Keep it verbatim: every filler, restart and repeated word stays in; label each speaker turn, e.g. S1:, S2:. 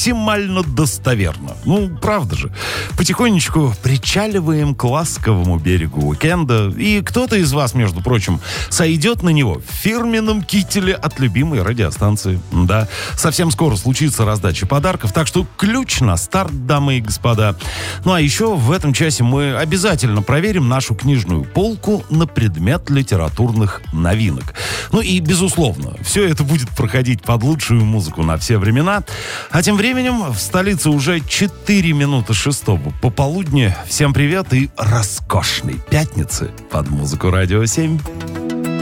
S1: максимально достоверно. Ну, правда же. Потихонечку причаливаем к ласковому берегу уикенда, и кто-то из вас, между прочим, сойдет на него в фирменном кителе от любимой радиостанции. Да, совсем скоро случится раздача подарков, так что ключ на старт, дамы и господа. Ну, а еще в этом часе мы обязательно проверим нашу книжную полку на предмет литературных новинок. Ну и, безусловно, все это будет проходить под лучшую музыку на все времена. А тем временем в столице уже четыре минуты шестого пополудни. Всем привет и роскошной пятницы под музыку Радио семь.